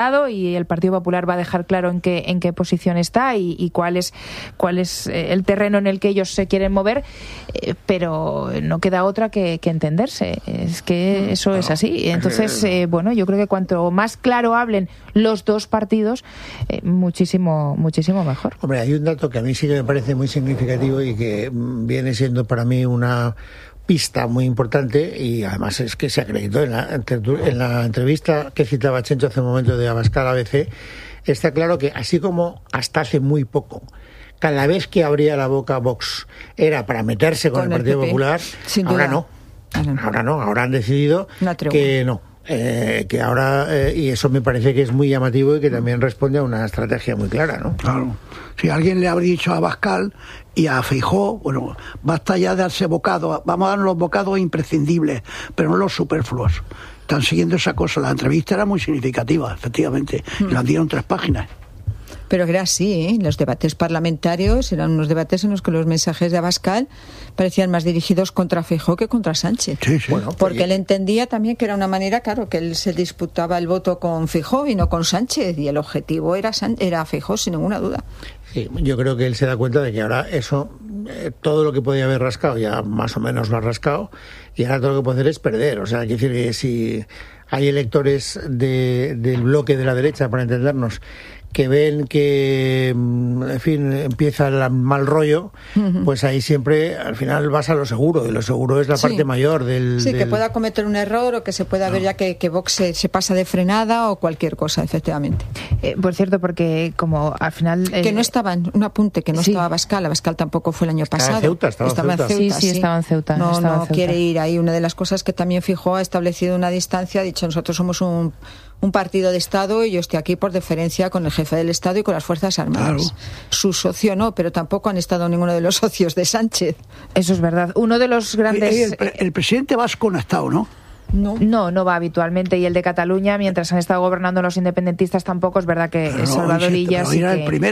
y el Partido Popular va a dejar claro en qué posición está y cuál es el terreno en el que ellos se quieren mover, pero no queda otra que entenderse. Es que eso es así. Entonces, yo creo que cuanto más claro hablen los dos partidos, muchísimo mejor. Hombre, hay un dato que a mí sí que me parece muy significativo y que viene siendo para mí una pista muy importante, y además es que se acreditó en la entrevista que citaba Chencho hace un momento de Abascal ABC. Está claro que así como hasta hace muy poco cada vez que abría la boca Vox era para meterse con el Partido Popular, ahora no, ahora han decidido que no. Que ahora, y eso me parece que es muy llamativo y que también responde a una estrategia muy clara, ¿no? Claro. Si alguien le habría dicho a Abascal y a Feijóo, bueno, basta ya de darse bocados, vamos a darnos los bocados imprescindibles, pero no los superfluos. Están siguiendo esa cosa. La entrevista era muy significativa, efectivamente, y la dieron 3 páginas. Pero era así, ¿eh? Los debates parlamentarios eran unos debates en los que los mensajes de Abascal parecían más dirigidos contra Feijóo que contra Sánchez. Sí, sí. Bueno, porque él entendía también que era una manera, claro, que él se disputaba el voto con Feijóo y no con Sánchez, y el objetivo era Feijóo, sin ninguna duda. Sí, yo creo que él se da cuenta de que ahora eso, todo lo que podía haber rascado ya más o menos lo ha rascado, y ahora todo lo que puede hacer es perder. O sea, hay que decir que si hay electores del bloque de la derecha, para entendernos, que ven que, en fin, empieza el mal rollo, pues ahí siempre, al final, vas a lo seguro, y lo seguro es la parte mayor del... Sí, que pueda cometer un error o que se pueda ver ya que Vox se pasa de frenada o cualquier cosa, efectivamente. Por cierto, porque como al final... Que no estaban, un apunte, que no estaba Abascal tampoco fue el año pasado. Estaba en Ceuta. Sí, estaba en Ceuta. No quiere ir ahí. Una de las cosas que también Feijóo ha establecido una distancia, ha dicho, nosotros somos un partido de Estado y yo estoy aquí por deferencia con el jefe del Estado y con las Fuerzas Armadas. Claro. Su socio no, pero tampoco han estado ninguno de los socios de Sánchez. Eso es verdad. Uno de los grandes... El presidente vasco no ha estado, ¿no? No va habitualmente, y el de Cataluña, mientras han estado gobernando los independentistas, tampoco. Es verdad que Salvador Illa sí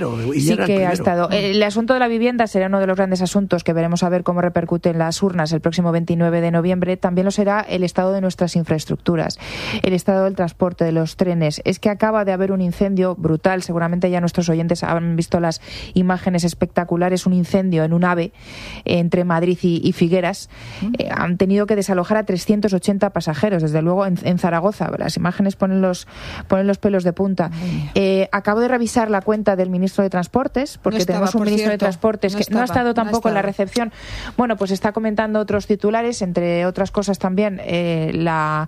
que ha estado. El asunto de la vivienda será uno de los grandes asuntos que veremos a ver cómo repercute en las urnas el próximo 29 de noviembre. También lo será el estado de nuestras infraestructuras, el estado del transporte, de los trenes. Es que acaba de haber un incendio brutal, seguramente ya nuestros oyentes han visto las imágenes espectaculares, un incendio en un AVE entre Madrid y Figueras. Han tenido que desalojar a 380 pasajeros. Desde luego en Zaragoza las imágenes ponen los pelos de punta. Acabo de revisar la cuenta del ministro de Transportes, porque tenemos un ministro de Transportes que no ha estado tampoco en la recepción. Bueno, pues está comentando otros titulares, entre otras cosas también el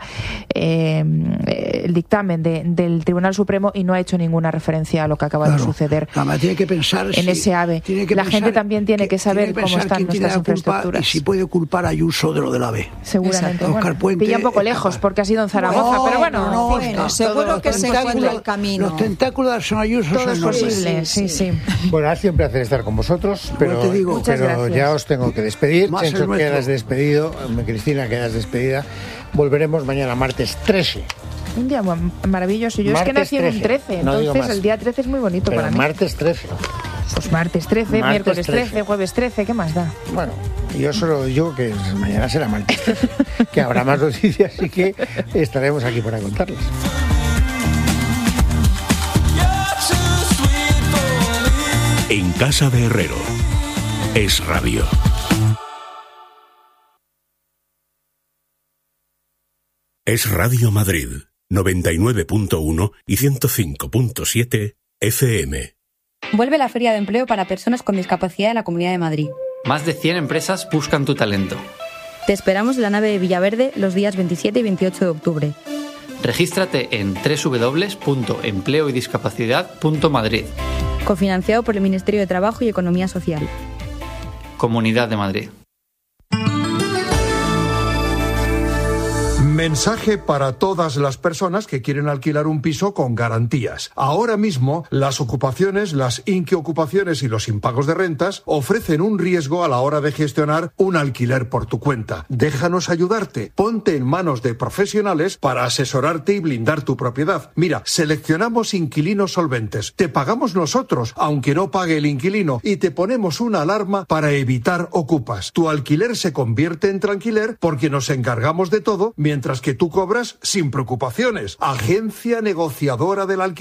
dictamen del Tribunal Supremo, y no ha hecho ninguna referencia a lo que acaba de suceder tiene que pensar en ese AVE. La gente también tiene que saber cómo están nuestras infraestructuras. Y si puede culpar a Ayuso de lo del AVE. Seguramente. Oscar Puente, pilla un poco lejos porque ha sido en Zaragoza, pero bueno, seguro que se encuentra el camino. Los tentáculos son Ayuso. Todo es posible, sí. Bueno, ha sido un placer estar con vosotros, pero ya os tengo que despedir. Chencho, quedas despedido. Cristina, quedas despedida. Volveremos mañana, martes 13. Un día maravilloso. Yo martes es que nací en un 13, entonces el día 13 es muy bonito para mí. Martes 13. Pues martes 13, miércoles 13, jueves 13, ¿qué más da? Bueno, yo solo digo que mañana será martes 13, que habrá más noticias y que estaremos aquí para contarlas. En casa de Herrero, Es Radio. Es Radio Madrid, 99.1 y 105.7 FM. Vuelve la Feria de Empleo para Personas con Discapacidad de la Comunidad de Madrid. Más de 100 empresas buscan tu talento. Te esperamos en la nave de Villaverde los días 27 y 28 de octubre. Regístrate en www.empleoydiscapacidad.madrid. Cofinanciado por el Ministerio de Trabajo y Economía Social. Comunidad de Madrid. Mensaje para todas las personas que quieren alquilar un piso con garantías. Ahora mismo, las ocupaciones, las inquiocupaciones y los impagos de rentas ofrecen un riesgo a la hora de gestionar un alquiler por tu cuenta. Déjanos ayudarte. Ponte en manos de profesionales para asesorarte y blindar tu propiedad. Mira, seleccionamos inquilinos solventes. Te pagamos nosotros, aunque no pague el inquilino, y te ponemos una alarma para evitar ocupas. Tu alquiler se convierte en tranquiler porque nos encargamos de todo mientras mientras que tú cobras sin preocupaciones. Agencia negociadora del alquiler.